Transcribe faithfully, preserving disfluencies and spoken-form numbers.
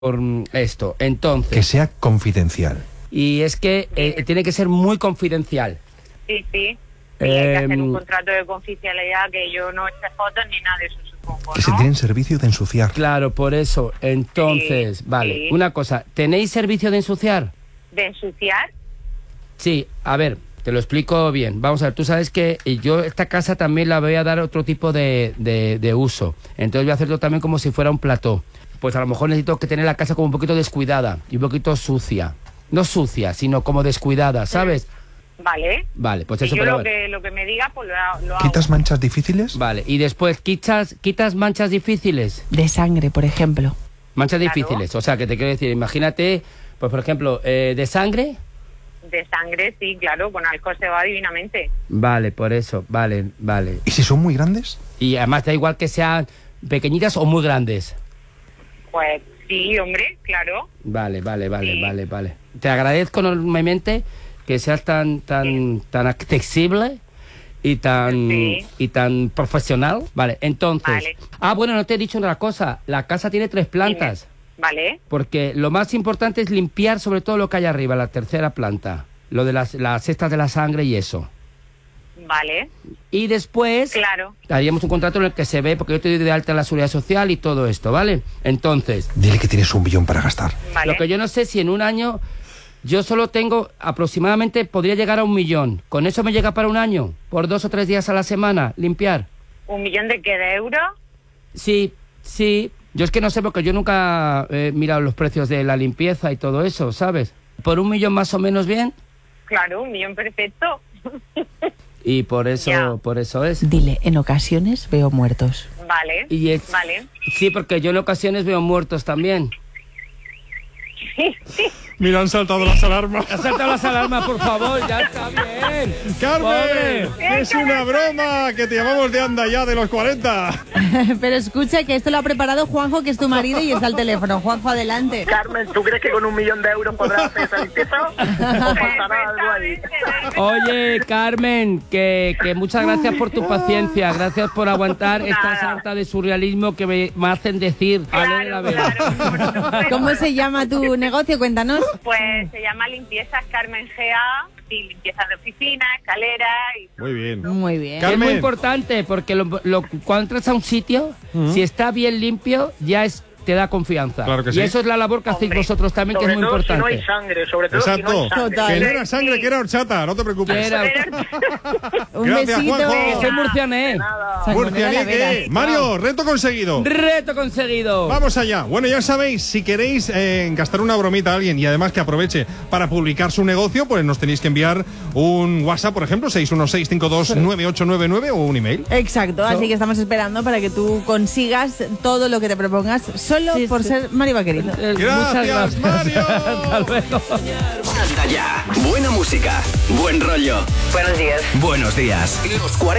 por esto. Entonces... Que sea confidencial. Y es que eh, tiene que ser muy confidencial. Sí, sí. Y hay que hacer un Em, contrato de confidencialidad, que yo no eche fotos ni nada de eso, supongo, Que se ¿no? tienen servicio de ensuciar. Claro, por eso. Entonces, Sí, vale. sí. Una cosa, ¿tenéis servicio de ensuciar? ¿De ensuciar? Sí, a ver, te lo explico bien. Vamos a ver, tú sabes que yo esta casa también la voy a dar otro tipo de, de, de uso. Entonces voy a hacerlo también como si fuera un plató. Pues a lo mejor necesito que tener la casa como un poquito descuidada y un poquito sucia. No sucia, sino como descuidada, ¿sabes? Vale. Vale, pues Y eso. yo pero lo a ver. que, lo que me diga, pues lo, ha- lo hago. ¿Quitas manchas difíciles? Vale, y después, ¿quitas, quitas manchas difíciles? De sangre, por ejemplo. Manchas Claro. difíciles, o sea, que te quiero decir, imagínate, pues por ejemplo, eh, de sangre. De sangre, sí, claro, con alcohol se va divinamente. Vale, por eso, vale, vale. ¿Y si son muy grandes? Y además da igual que sean pequeñitas o muy grandes. Pues sí, hombre, claro. Vale, vale, vale, Sí. vale, vale. Te agradezco enormemente que seas tan, tan, tan accesible y tan, Sí. y tan profesional. Vale, entonces. Vale. Ah, bueno, no te he dicho otra cosa. La casa tiene tres plantas. Dime. Vale. Porque lo más importante es limpiar sobre todo lo que hay arriba, la tercera planta. Lo de las, las cestas de la sangre y eso. Vale. Y después Claro. haríamos un contrato en el que se ve, porque yo te doy de alta en la seguridad social y todo esto, ¿vale? Entonces, Dile que tienes un billón para gastar. Vale. lo que yo no sé si en un año yo solo tengo aproximadamente, podría llegar a un millón. ¿Con eso me llega para un año? ¿Por dos o tres días a la semana limpiar? ¿Un millón de qué? ¿De euros? Sí, sí. Yo es que no sé porque yo nunca he mirado los precios de la limpieza y todo eso, ¿sabes? ¿Por un millón más o menos bien? Claro, un millón perfecto. Y por eso, Ya. por eso es. Dile, en ocasiones veo muertos. Vale. Y es- Vale. Sí, porque yo en ocasiones veo muertos también. Sí, sí. Mira, han saltado las alarmas. Ha saltado las alarmas, por favor, ya está bien. ¡Carmen! Pobre. ¡Es una broma! ¡Que te llamamos de anda ya de los cuarenta! Pero escucha que esto lo ha preparado Juanjo, que es tu marido, y está al teléfono. Juanjo, adelante. Carmen, ¿tú crees que con un millón de euros podrás hacer esa limpieza? ¿O faltará algo ahí? Oye, Carmen, que, que muchas gracias por tu paciencia, gracias por aguantar esta Nada. sarta de surrealismo que me, me hacen decir. A ver, a Claro, ver. claro. Bueno, no puedo. ¿Cómo se llama tu negocio? Cuéntanos. Pues se llama Limpiezas Carmen G A, sí, limpieza de oficina, escalera y... Muy bien. Muy bien. Es muy Carmen. importante porque lo, lo- cuando entras a un sitio, si está bien limpio, ya es te da confianza. Claro que y sí. eso es la labor que hacéis Hombre, vosotros también, que Sobre es muy todo si no importante. hay sangre, sobre todo si no Exacto. hay sangre. Total. Que no era sangre, que era horchata, no te preocupes. Que era- Un Gracias, besito. Juanjo. Soy murciané. Nada. Salmonela Murcianique. Vera. Mario, reto conseguido. Reto conseguido. Vamos allá. Bueno, ya sabéis, si queréis eh, gastar una bromita a alguien y además que aproveche para publicar su negocio, pues nos tenéis que enviar un WhatsApp, por ejemplo, seis uno seis cinco dos nueve ocho nueve nueve o un email. Exacto, así que estamos esperando para que tú consigas todo lo que te propongas, solo Sí, por sí. ser Mari Vaquerito. Eh, Gracias, muchas gracias. Mario. Hasta luego. Anda ya. Buena música. Buen rollo. Buenos días. Buenos días. Los cuarenta.